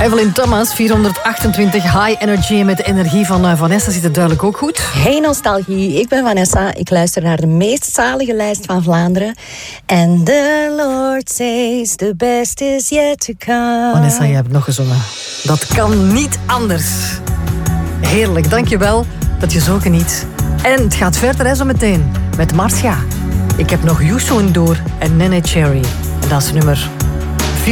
Evelyn Thomas, 428 High Energy. Met de energie van Vanessa zit het duidelijk ook goed. Hey nostalgie, ik ben Vanessa. Ik luister naar de meest zalige lijst van Vlaanderen. And the Lord says the best is yet to come. Vanessa, je hebt nog gezongen. Dat kan niet anders. Heerlijk, dankjewel dat je zo geniet. En het gaat verder hè, zo meteen met Marcia. Ik heb nog Youssou N'Dour en Nene Cherry. En dat is nummer